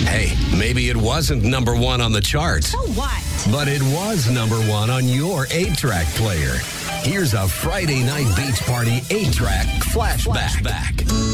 Hey, maybe it wasn't number one on the charts. So what? But it was number one on your 8-track player. Here's a Friday night beach party 8-track flashback.